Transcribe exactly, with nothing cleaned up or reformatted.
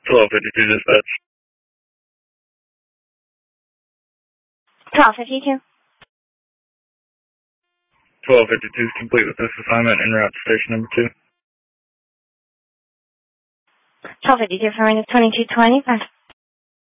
twelve fifty-two dispatch. twelve fifty-two. twelve fifty-two is complete with this assignment en route to station number two. twelve fifty-two for minus twenty-two twenty.